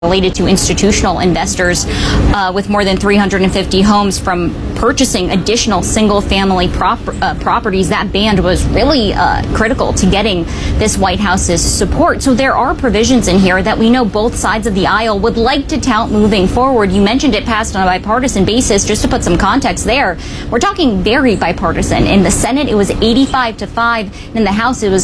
related to institutional investors with more than 350 homes from purchasing additional single-family properties. That ban was really critical to getting this White House's support. So there are provisions in here that we know both sides of the aisle would like to tout moving forward. You mentioned it passed on a bipartisan basis. Just to put some context there, we're talking very bipartisan. In the Senate, it was 85-5. In the House, it was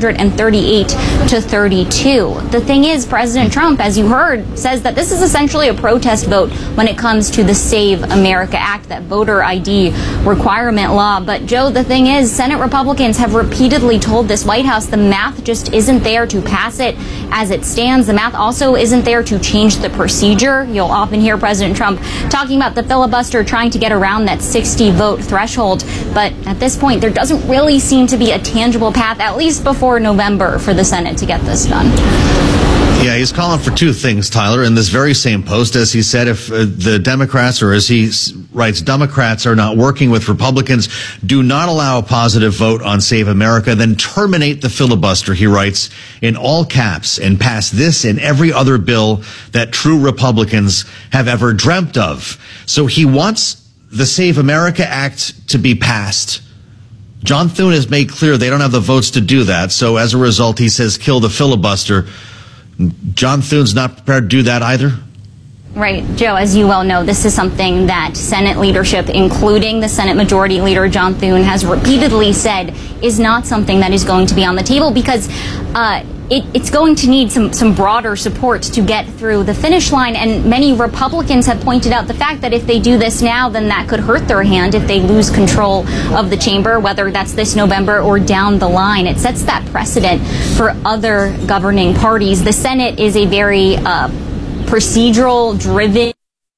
538-32. The thing is, President Trump, as you heard, says that this is essentially a protest vote when it comes to the Save America Act, that voter ID requirement law. But, Joe, the thing is, Senate Republicans have repeatedly told this White House the math just isn't there to pass it as it stands. The math also isn't there to change the procedure. You'll often hear President Trump talking about the filibuster trying to get around that 60-vote threshold. But at this point, there doesn't really seem to be a tangible path, at least before November, for the Senate to get this done. Yeah, he's calling for two things, Tyler, in this very same post. As he said, if the Democrats, or as he writes, Democrats are not working with Republicans, do not allow a positive vote on Save America, then terminate the filibuster, he writes, in all caps, and pass this and every other bill that true Republicans have ever dreamt of. So he wants the Save America Act to be passed. John Thune has made clear they don't have the votes to do that. So as a result, he says, kill the filibuster. John Thune's not prepared to do that either? Right. Joe, as you well know, this is something that Senate leadership, including the Senate Majority Leader John Thune, has repeatedly said is not something that is going to be on the table because it's going to need some broader support to get through the finish line. And many Republicans have pointed out the fact that if they do this now, then that could hurt their hand if they lose control of the chamber, whether that's this November or down the line. It sets that precedent for other governing parties. The Senate is a very procedural-driven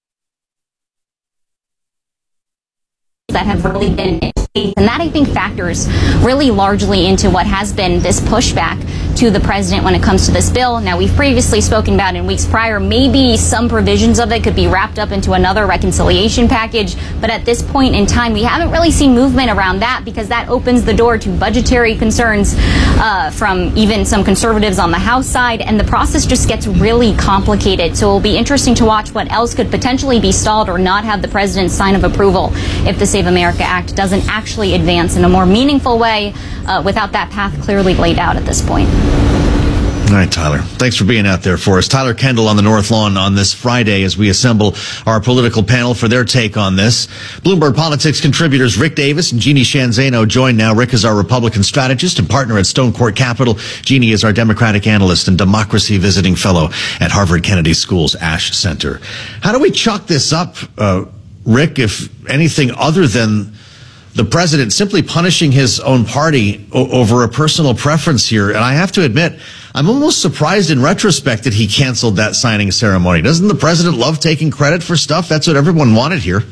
that have really been in place. And that, I think, factors really largely into what has been this pushback to the president when it comes to this bill. Now, we've previously spoken about in weeks prior, maybe some provisions of it could be wrapped up into another reconciliation package. But at this point in time, we haven't really seen movement around that because that opens the door to budgetary concerns from even some conservatives on the House side. And the process just gets really complicated. So it'll be interesting to watch what else could potentially be stalled or not have the president's sign of approval if the Save America Act doesn't actually advance in a more meaningful way without that path clearly laid out at this point. All right, Tyler. Thanks for being out there for us. Tyler Kendall on the North Lawn on this Friday as we assemble our political panel for their take on this. Bloomberg Politics contributors Rick Davis and Jeannie Shanzano join now. Rick is our Republican strategist and partner at Stone Court Capital. Jeannie is our Democratic analyst and democracy visiting fellow at Harvard Kennedy School's Ash Center. How do we chalk this up, Rick, if anything other than the president simply punishing his own party over a personal preference here? And I have to admit, I'm almost surprised in retrospect that he canceled that signing ceremony. Doesn't the president love taking credit for stuff? That's what everyone wanted here.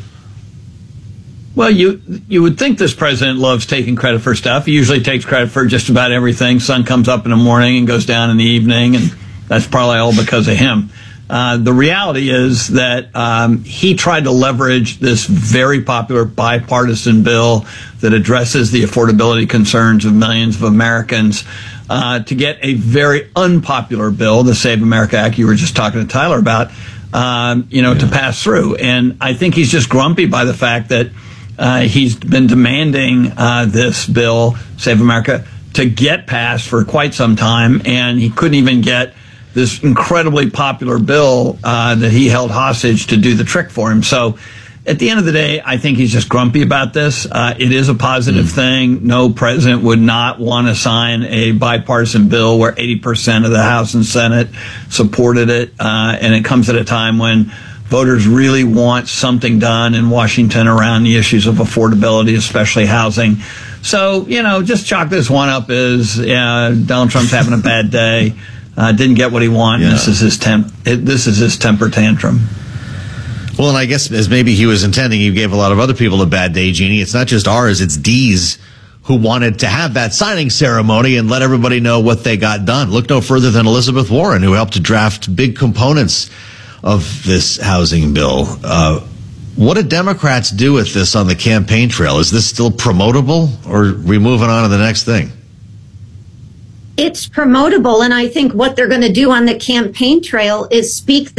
Well, you would think this president loves taking credit for stuff. He usually takes credit for just about everything. Sun comes up in the morning and goes down in the evening, and that's probably all because of him. The reality is that he tried to leverage this very popular bipartisan bill that addresses the affordability concerns of millions of Americans to get a very unpopular bill, the Save America Act you were just talking to Tyler about, to pass through. And I think he's just grumpy by the fact that he's been demanding this bill, Save America, to get passed for quite some time, and he couldn't even get this incredibly popular bill that he held hostage to do the trick for him. So at the end of the day, I think he's just grumpy about this. It is a positive thing. No president would not want to sign a bipartisan bill where 80% of the House and Senate supported it. And it comes at a time when voters really want something done in Washington around the issues of affordability, especially housing. So, just chalk this one up as Donald Trump's having a bad day. Didn't get what he wanted. Yeah. This is his temper tantrum. Well, and I guess as maybe he was intending, he gave a lot of other people a bad day, Jeannie. It's not just ours, it's D's who wanted to have that signing ceremony and let everybody know what they got done. Look no further than Elizabeth Warren, who helped to draft big components of this housing bill. What do Democrats do with this on the campaign trail? Is this still promotable, or are we moving on to the next thing? it's promotable. And I think what they're going to do on the campaign trail is speak